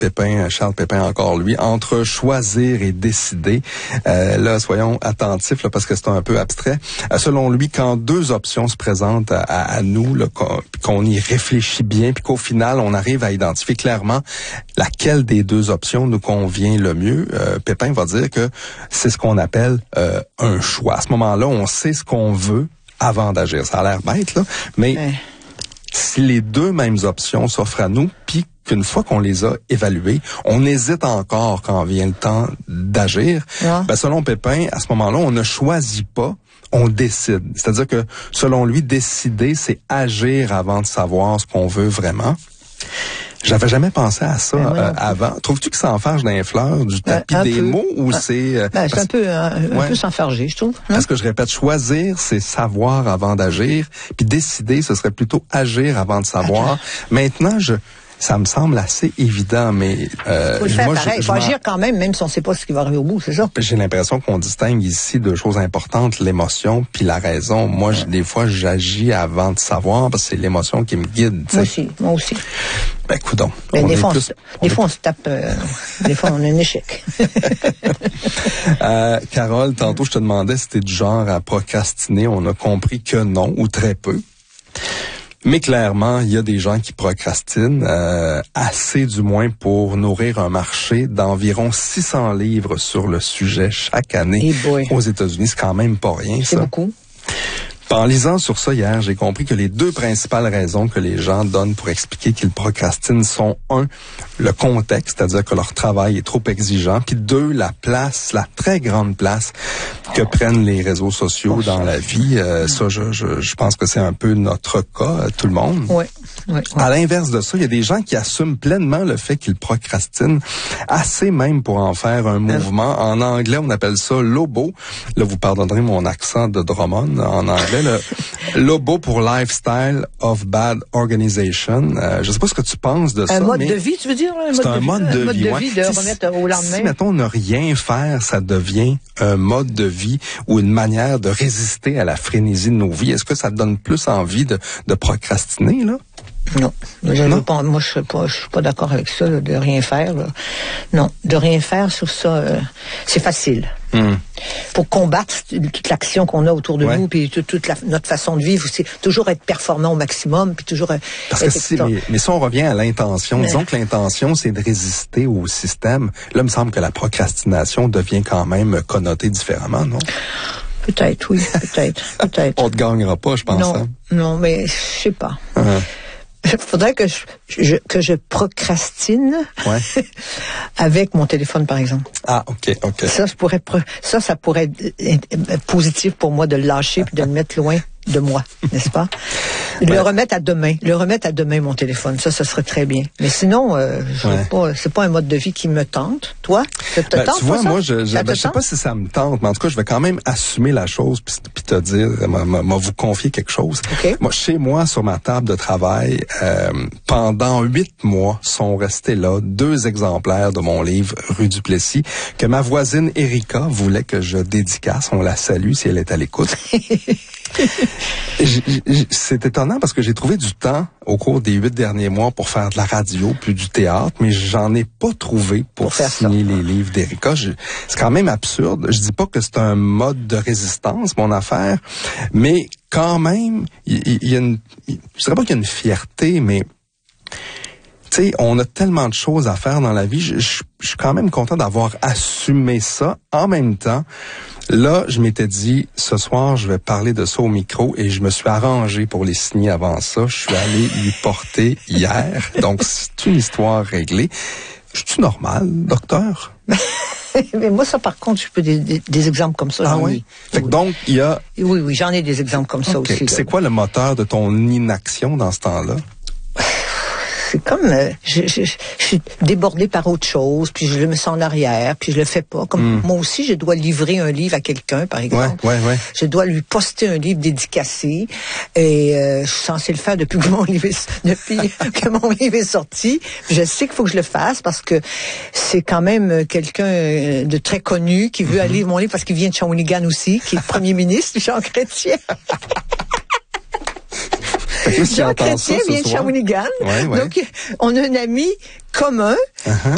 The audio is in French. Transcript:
Pépin, Charles Pépin encore lui, entre choisir et décider. Là, soyons attentifs là, parce que c'est un peu abstrait. Selon lui, quand deux options se présentent à nous, là, qu'on y réfléchit bien, puis qu'au final, on arrive à identifier clairement laquelle des deux options nous convient le mieux, Pépin va dire que c'est ce qu'on appelle un choix. À ce moment-là, on sait ce qu'on veut avant d'agir. Ça a l'air bête, là, mais si les deux mêmes options s'offrent à nous, puis qu'une fois qu'on les a évaluées, on hésite encore quand vient le temps d'agir, ben selon Pépin, à ce moment-là, on ne choisit pas, on décide. C'est-à-dire que, selon lui, décider, c'est agir avant de savoir ce qu'on veut vraiment. J'avais jamais pensé à ça avant. Trouves-tu que ça enfarge dans les fleurs du tapis des mots ou c'est... c'est un peu s'enfarger, je trouve. Parce que je répète, choisir, c'est savoir avant d'agir, puis décider, ce serait plutôt agir avant de savoir. Maintenant, ça me semble assez évident, mais... faut le faire pareil, il faut agir quand même si on ne sait pas ce qui va arriver au bout, c'est ça? J'ai l'impression qu'on distingue ici deux choses importantes, l'émotion puis la raison. Moi, des fois, j'agis avant de savoir, parce que c'est l'émotion qui me guide. T'sais. Moi aussi. Ben, coudonc. Des fois, on se tape, des fois, on a un échec. Carole, tantôt, je te demandais si t'es du genre à procrastiner. On a compris que non, ou très peu. Mais clairement, il y a des gens qui procrastinent, assez du moins pour nourrir un marché d'environ 600 livres sur le sujet chaque année aux États-Unis. C'est quand même pas rien, ça. C'est beaucoup. En lisant sur ça hier, j'ai compris que les deux principales raisons que les gens donnent pour expliquer qu'ils procrastinent sont, un, le contexte, c'est-à-dire que leur travail est trop exigeant, puis deux, la très grande place que prennent les réseaux sociaux dans la vie. Ça, je pense que c'est un peu notre cas, tout le monde. Oui. À l'inverse de ça, il y a des gens qui assument pleinement le fait qu'ils procrastinent, assez même pour en faire un mouvement. En anglais, on appelle ça LOBO. Là, vous pardonnerez mon accent de Drummond en anglais. Le LOBO pour Lifestyle of Bad Organization. Je sais pas ce que tu penses de ça. Un mode de vie, tu veux dire? C'est un mode de vie. De remettre au lendemain. Si, mettons, ne rien faire, ça devient un mode de vie ou une manière de résister à la frénésie de nos vies, est-ce que ça te donne plus envie de procrastiner, là? Non, moi je suis pas d'accord avec ça, de rien faire. Là. Non, de rien faire sur ça, c'est facile. Pour combattre toute l'action qu'on a autour de nous, puis toute notre façon de vivre, c'est toujours être performant au maximum, puis toujours. Parce que mais si on revient à l'intention, disons que l'intention c'est de résister au système. Là, il me semble que la procrastination devient quand même connotée différemment, non? Peut-être, oui, peut-être. On te gagnera pas, je pense. Non, mais je sais pas. Il faudrait que je procrastine avec mon téléphone, par exemple. Ah, OK. Ça pourrait être positif pour moi de le lâcher puis de le mettre loin de moi, n'est-ce pas? Le remettre à demain, mon téléphone. Ça serait très bien. Mais sinon, c'est pas un mode de vie qui me tente. Toi, ça te tente? Tu vois, moi, je sais pas si ça me tente, mais en tout cas, je vais quand même assumer la chose puis te dire, vous confier quelque chose. Okay. Moi, chez moi, sur ma table de travail, pendant 8 mois, sont restés là 2 exemplaires de mon livre Rue du Plessis que ma voisine Erika voulait que je dédicace. On la salue si elle est à l'écoute. C'est étonnant parce que j'ai trouvé du temps au cours des 8 derniers mois pour faire de la radio puis du théâtre, mais j'en ai pas trouvé pour signer les livres d'Erika. C'est quand même absurde. Je dis pas que c'est un mode de résistance, mon affaire, mais quand même, il y a je dirais pas qu'il y a une fierté, mais tu sais, on a tellement de choses à faire dans la vie. Je suis quand même content d'avoir assumé ça. En même temps, là, je m'étais dit, ce soir, je vais parler de ça au micro et je me suis arrangé pour les signer avant ça. Je suis allé lui porter hier. Donc, c'est une histoire réglée. Je suis normal, docteur? Mais moi, ça, par contre, je peux des exemples comme ça. Ah oui? Fait que donc, il y a... Oui, j'en ai des exemples comme ça aussi. C'est quoi le moteur de ton inaction dans ce temps-là? C'est comme je suis débordée par autre chose, puis je me sens en arrière, puis je le fais pas. Comme moi aussi, je dois livrer un livre à quelqu'un, par exemple. Ouais. Je dois lui poster un livre dédicacé, et je suis censée le faire depuis que mon livre est sorti. Puis je sais qu'il faut que je le fasse parce que c'est quand même quelqu'un de très connu qui veut aller lire mon livre parce qu'il vient de Shawinigan aussi, qui est le premier ministre Jean Chrétien. Jean Chrétien vient de Shawinigan. Ouais. Donc, on a un ami commun